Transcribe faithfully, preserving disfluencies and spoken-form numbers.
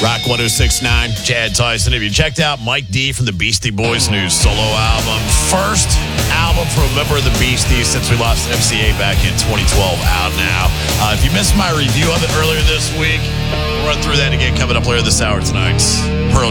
Rock one oh six point nine, Chad Tyson. Have you checked out Mike D from the Beastie Boys' new solo album? First album from a member of the Beasties since we lost M C A back in twenty twelve, out now. Uh, if you missed my review of it earlier this week, we'll run through that again coming up later this hour tonight. Pearl